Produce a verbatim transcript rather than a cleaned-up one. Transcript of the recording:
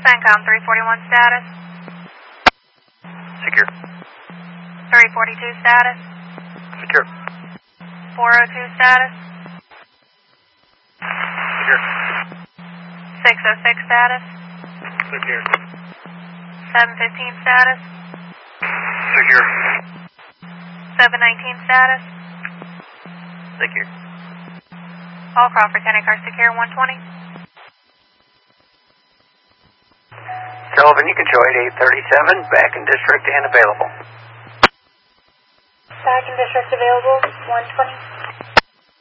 CENTCOM three forty-one status. Secure. three forty-two status. Secure. four oh two status. Secure. six oh six status. Secure. seven fifteen status. Secure. seven nineteen status. Secure. All Crawford Tenant Car secure one twenty. Sullivan, you can join eight thirty-seven, back in district and available. Back in district available, one twenty.